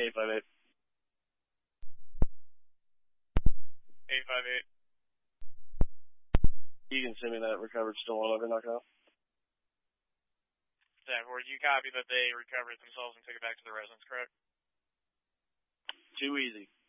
858. 858. You can send me that recovered stolen over knockout. Where you copy that they recovered it themselves and took it back to the residence, correct? Too easy.